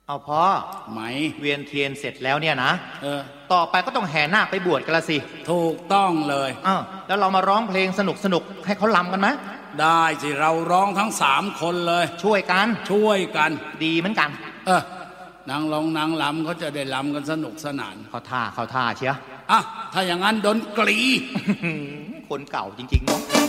เอาพ่อไหมเวียนเทียนเสร็จแล้วเนี่ยนะต่อไปก็ต้องแห่นาคไปบวชกันละสิถูกต้องเลยแล้วเรามาร้องเพลงสนุกให้เขารำกันไหมได้สิเราร้องทั้ง3 คนเลยช่วยกันดีเหมือนกันนางร้องนางรำเขาจะได้รำกันสนุกสนานเขาท่าเชียวถ้าอย่างนั้นดนตรีคนเก่าจริงๆเนาะ